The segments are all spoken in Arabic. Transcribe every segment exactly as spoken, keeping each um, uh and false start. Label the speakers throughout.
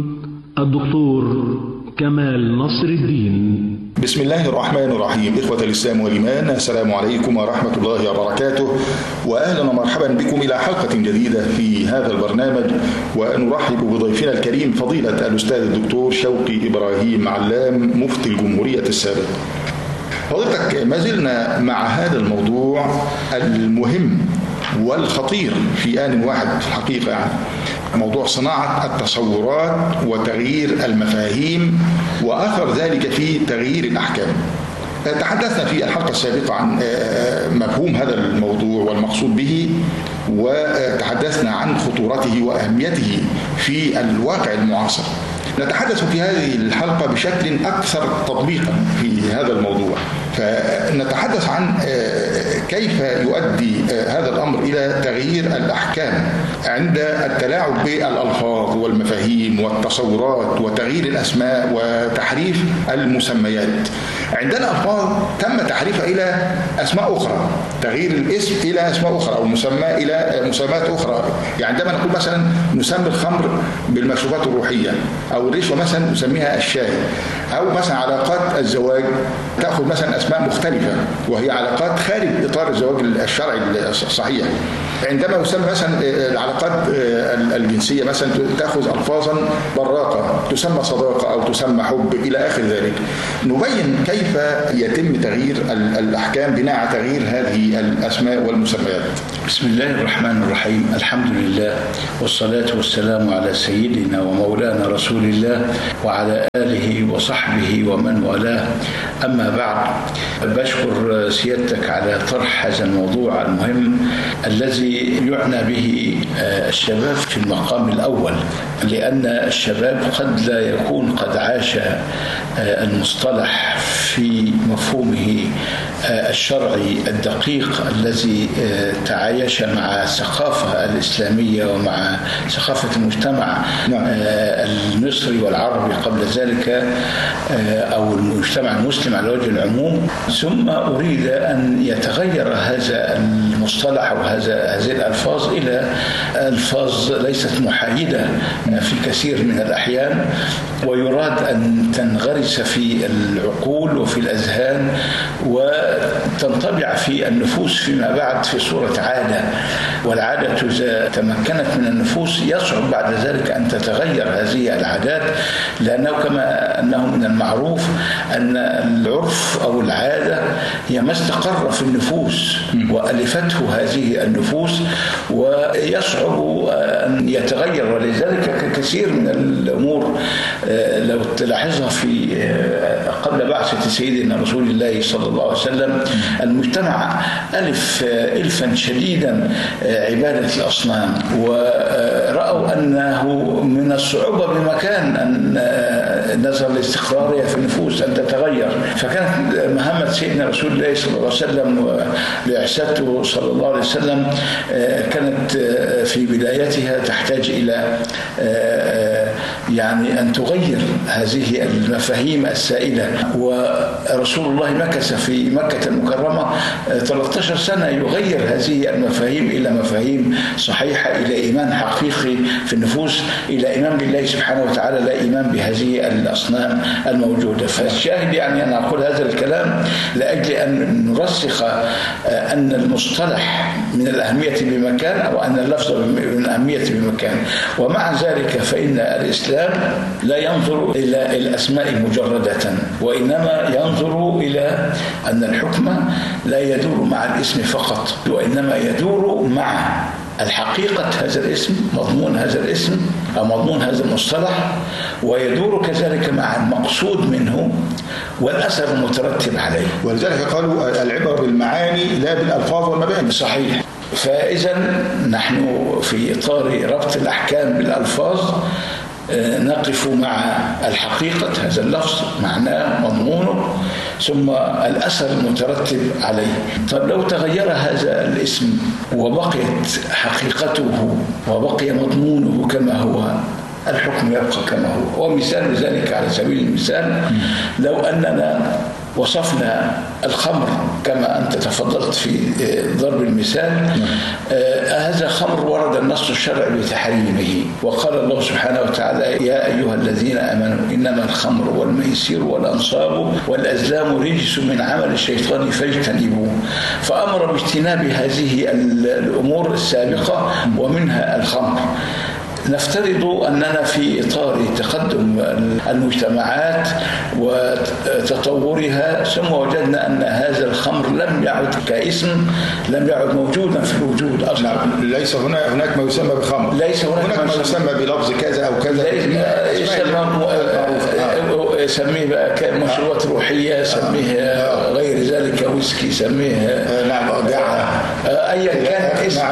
Speaker 1: الدكتور كمال نصر الدين.
Speaker 2: بسم الله الرحمن الرحيم. إخوة الإسلام والإيمان، السلام عليكم ورحمة الله وبركاته، وأهلا ومرحبا بكم إلى حلقة جديدة في هذا البرنامج، ونرحب بضيفنا الكريم فضيلة الأستاذ الدكتور شوقي إبراهيم علام مفتي الجمهورية السابق. فضيلتك، ما زلنا مع هذا الموضوع المهم والخطير في آن واحد في الحقيقة، يعني موضوع صناعة التصورات وتغيير المفاهيم وأثر ذلك في تغيير الأحكام. تحدثنا في الحلقة السابقة عن مفهوم هذا الموضوع والمقصود به، وتحدثنا عن خطورته وأهميته في الواقع المعاصر. نتحدث في هذه الحلقة بشكل أكثر تطبيقا في هذا الموضوع، فنتحدث عن كيف يؤدي هذا الأمر إلى تغيير الأحكام عند التلاعب بالألفاظ والمفاهيم والتصورات وتغيير الأسماء وتحريف المسميات. عندنا ألفاظ تم تحريفها إلى أسماء أخرى، تغيير الاسم إلى أسماء أخرى أو مسمى إلى مسميات أخرى. يعني عندما نقول مثلا نسمي الخمر بالمشروبات الروحية، أو الرشوة مثلا نسميها الشاي، أو مثلا علاقات الزواج تأخذ مثلا أسماء مختلفة وهي علاقات خارج إطار الزواج الشرعي الصحيح. عندما يسمى مثلا العلاقات الجنسية مثلا تأخذ ألفاظا براقة تسمى صداقة أو تسمى حب إلى آخر ذلك. نبين كيف يتم تغيير الأحكام بناء على تغيير هذه الأسماء والمسميات.
Speaker 3: بسم الله الرحمن الرحيم. الحمد لله والصلاة والسلام على سيدنا ومولانا رسول الله وعلى آله وصحبه ومن والاه. أما بعد، بشكر سيادتك على طرح هذا الموضوع المهم الذي يعنى به الشباب في المقام الأول، لأن الشباب قد لا يكون قد عاش المصطلح في مفهومه الشرعي الدقيق الذي تعايش مع الثقافة الإسلامية ومع ثقافة المجتمع المصري والعربي قبل ذلك، أو المجتمع المسلم على وجه العموم. ثم أريد أن يتغير هذا المصطلح وهذا هذه الألفاظ إلى ألفاظ ليست محايدة في كثير من الأحيان، ويراد أن تنغرس في العقول وفي الأذهان وتنطبع في النفوس فيما بعد في صورة عادة. والعادة إذا تمكنت من النفوس يصعب بعد ذلك أن تتغير هذه العادات، لأنه كما أنه من المعروف أن العرف أو العادة هي ما استقر في النفوس وألفته هذه النفوس، ويصعب أن يتغير. ولذلك كثير من الأمور لو تلاحظها في قبل بعثة سيدنا رسول الله صلى الله عليه وسلم، المجتمع ألف ألفا شديدا عبادة الأصنام، ورأوا أنه من الصعوبة بمكان أن نظر الاستقرارية في النفوس أن تتغير. فكانت مهمة سيدنا رسول الله صلى الله عليه وسلم وبعثته صلى الله عليه وسلم كانت في بدايتها تحتاج إلى يعني أن تغير هذه المفاهيم السائدة. ورسول الله مكث في مكة المكرمة ثلاثة عشر سنة يغير هذه المفاهيم إلى مفاهيم صحيحة، إلى إيمان حقيقي في النفوس، إلى إيمان بالله سبحانه وتعالى، لا إيمان بهذه الأصنام الموجودة. فالشاهد يعني أن أقول هذا الكلام لأجل أن نرسخ أن المصطلح من الأهمية بمكان، أو أن اللفظ من الأهمية بمكان. ومع ذلك فإن الإسلام لا ينظر إلى الأسماء مجردة، وإنما ينظر إلى أن الحكم لا يدور مع الاسم فقط، وإنما يدور مع الحقيقة هذا الاسم، مضمون هذا الاسم أو مضمون هذا المصطلح، ويدور كذلك مع المقصود منه والأثر المترتب عليه.
Speaker 2: ولذلك قالوا العبرة بالمعاني لا بالألفاظ والمباني.
Speaker 3: صحيح. فإذا نحن في إطار ربط الأحكام بالألفاظ نقف مع الحقيقة هذا اللفظ، معناه مضمونه، ثم الأثر المترتب عليه. طب لو تغير هذا الاسم وبقيت حقيقته وبقي مضمونه كما هو، الحكم يبقى كما هو. ومثال ذلك على سبيل المثال، لو أننا وصفنا الخمر كما أنت تفضلت في ضرب المثال. آه هذا خمر ورد النص الشرعي بتحريمه، وقال الله سبحانه وتعالى: يا أيها الذين آمنوا إنما الخمر والميسر والأنصاب والأزلام رجس من عمل الشيطان فاجتنبوه، فأمر باجتناب هذه الأمور السابقة ومنها الخمر. نفترض أننا في إطار تقدم المجتمعات وتطورها ثم وجدنا أن هذا الخمر لم يعد كاسم، لم يعد موجودا في الوجود أصلا.
Speaker 2: ليس هنا هناك ما يسمى بخمر،
Speaker 3: ليس هناك,
Speaker 2: هناك ما يسمى بلفظ كذا أو كذا،
Speaker 3: يسميه بقى مشروبات روحية، يسميه غير ذلك ويسكي، يسميه
Speaker 2: نعم جعة،
Speaker 3: أيا كان اسم.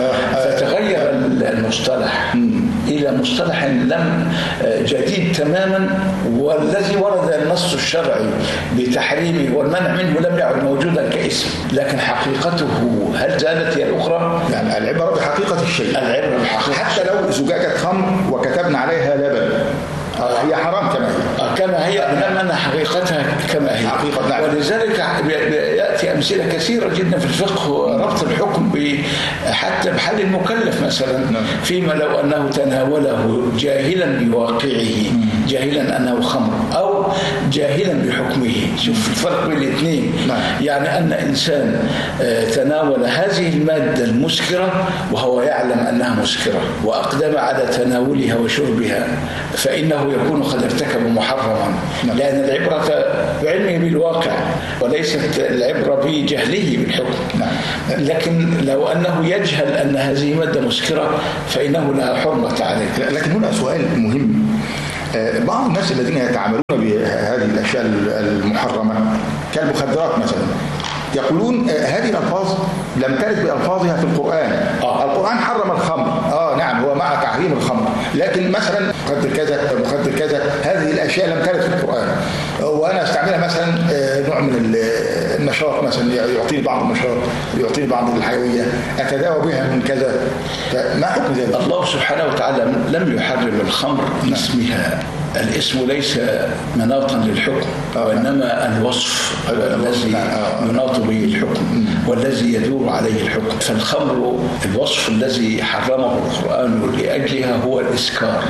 Speaker 3: فتغير المصطلح إلى مصطلح لم جديد تماما، والذي ورد النص الشرعي بتحريمه والمنع منه لم يعد موجودا كاسم، لكن حقيقته هل زالت هي الأخرى؟
Speaker 2: يعني العبرة بحقيقة الشيء،
Speaker 3: العبرة بحقيقة
Speaker 2: حتى لو زجاجة خمر وكتبنا عليها لبن هي حرام كما هي
Speaker 3: كما هي لما حقيقتها كما هي
Speaker 2: حقيقة. نعم.
Speaker 3: ولذلك يأتي أمثلة كثيرة جدا في الفقه ربط الحكم حتى بحال المكلف مثلا. نعم. فيما لو أنه تناوله جاهلا بواقعه، جاهلا أنه خمر أو جاهلا بحكمه. شوف الفرق بين الاثنين.
Speaker 2: نعم.
Speaker 3: يعني أن إنسان تناول هذه المادة المسكرة وهو يعلم أنها مسكرة وأقدم على تناولها وشربها، فإنه يكون قد ارتكب محرما. نعم. لأن العبرة بعلمه بالواقع وليست العبرة بجهله بالحكم.
Speaker 2: نعم.
Speaker 3: لكن لو أنه يجهل أن هذه مادة مسكرة فإنه لا حرمة عليه.
Speaker 2: لكن هنا سؤال مهم. بعض الناس الذين يتعاملون بهذه الأشياء المحرمة كالمخدرات مثلا يقولون هذه الألفاظ لم ترد بألفاظها في القرآن. آه. القرآن حرم الخمر، آه نعم هو مع تحريم الخمر، لكن مثلا مخدر كذا مخدر كذا هذه الأشياء لم ترد في القرآن، وأنا استعملها مثلا نوع من النشاط، مثلا يعطيني بعض النشاط، يعطيني بعض الحيوية، أتداوى بها من كذا، فما حكم ذلك؟
Speaker 3: الله سبحانه وتعالى لم يحرم الخمر باسمها. الاسم ليس مناطا للحكم، وإنما الوصف الذي يناط به الحكم والذي يدور عليه الحكم. فالخمر الوصف الذي حرمه القرآن لأجلها هو الإسكار.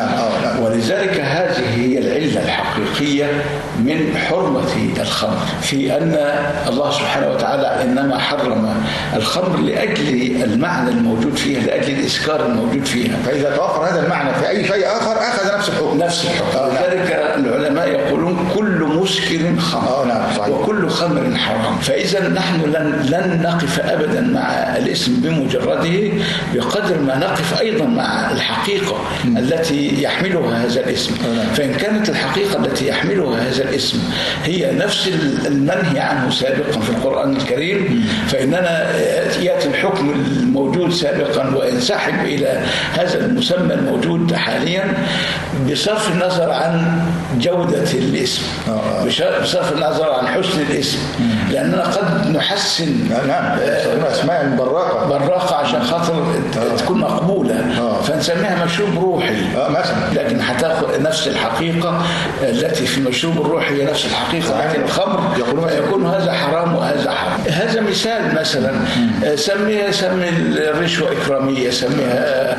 Speaker 3: ولذلك هذه هي العلة الحقيقية من حرمة الخمر، في أن الله سبحانه وتعالى إنما حرم الخمر لأجل المعنى الموجود فيها، لأجل الإسكار الموجود فيها.
Speaker 2: فإذا توفر هذا المعنى في أي شيء آخر أخذ نفس الحكم.
Speaker 3: نفس الحكم. لذلك العلماء يقولون كل مسكر خمر وكل خمر حرام. فإذا نحن لن, لن نقف أبدا مع الاسم بمجرده بقدر ما نقف أيضا مع الحقيقة م. التي يحملها هذا الاسم. فإن كانت الحقيقة التي يحملها هذا الاسم هي نفس المنهي عنه سابقا في القرآن الكريم م. فإننا يأتي الحكم الموجود سابقا وينسحب إلى هذا المسمى الموجود حاليا بصرف النظر عن جودة الاسم، بصرف النظر عن حسن الاسم، لأننا قد نحسن
Speaker 2: نعم اسماء براقة
Speaker 3: براقة عشان خاطر تكون مقبولة، فنسميها مشروب روحي
Speaker 2: مثلا،
Speaker 3: لكن هتاخد نفس الحقيقة التي في المشروب الروحي هي نفس الحقيقة في الخمر، يكون هذا حرام وهذا حرام. هذا مثال مثلا. سميها سمي الرشوة إكرامية، سميها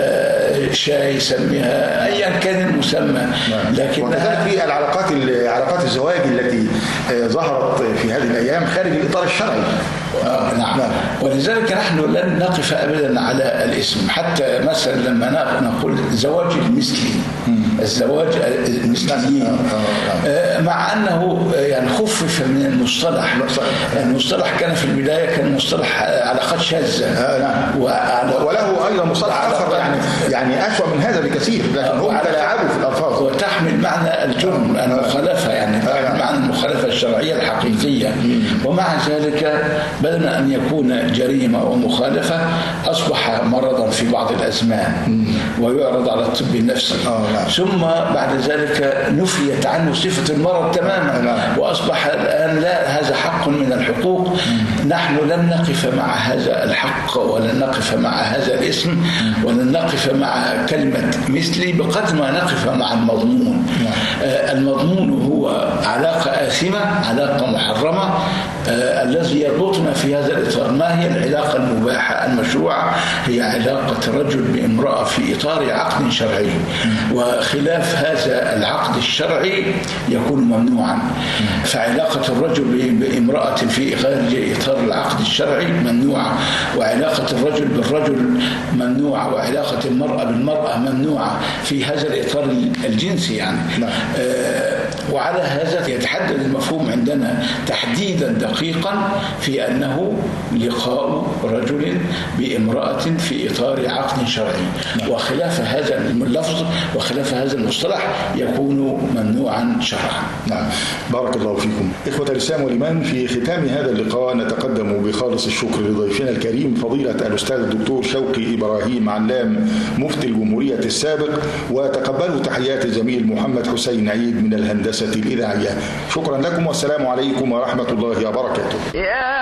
Speaker 3: شاي، سميها أيا كان المسمى.
Speaker 2: لكن وكذلك في العلاقات علاقات الزواج التي ظهرت في هذه الأيام خارج الإطار الشرعي.
Speaker 3: آه نعم. نعم. ولذلك نحن لن نقف أبدا على الاسم، حتى مثلا لما نقول زواج المثلي، الزواج المثلي آه مع أنه يعني خفف من المصطلح. المصطلح كان في البداية كان مصطلح علاقات شاذة،
Speaker 2: آه وله أيضا مصطلح آخر يعني يعني أسوأ من هذا بكثير، لكن هم تلاعبوا في الألفاظ
Speaker 3: وتحمل معنى الجرم المخالفة، يعني تحمل معنى المخالفة الشرعية الحقيقية. ومع ذلك بدل أن يكون جريمة ومخالفة أصبح مرضا في بعض الأزمان. ويعرض على الطب النفسي. ثم بعد ذلك نفيت عنه صفة المرض تماما، وأصبح الآن لا، هذا حق من الحقوق. نحن لن نقف مع هذا الحق، ولن نقف مع هذا الاسم، ولن نقف مع كلمة مثلي بقدر ما نقف مع المضمون. المضمون هو علاقة آثمة، علاقة محرمة، آه الذي يربطنا في هذا الإطار. ما هي العلاقة المباحة المشروعة؟ هي علاقة الرجل بامرأة في إطار عقد شرعي، وخلاف هذا العقد الشرعي يكون ممنوعا. فعلاقة الرجل بامرأة في خارج إطار العقد الشرعي ممنوعة، وعلاقة الرجل بالرجل ممنوعة، وعلاقة المرأة بالمرأة ممنوعة في هذا الإطار الجنسي يعني. آه وعلى هذا يتحدد المفهوم عندنا تحديدا دقيقا في أنه لقاء رجل بامرأة في إطار عقد شرعي، وخلاف هذا اللفظ وخلاف هذا المصطلح يكون ممنوعا شرعا.
Speaker 2: نعم، بارك الله فيكم. إخوة الإسلام والإيمان، في ختام هذا اللقاء نتقدم بخالص الشكر لضيفنا الكريم فضيلة الأستاذ الدكتور شوقي إبراهيم علام مفتي الجمهورية السابق، وتقبلوا تحيات الزميل محمد حسين عيد من الهندسة الإذاعية. شكرا لكم والسلام عليكم ورحمة الله وبركاته.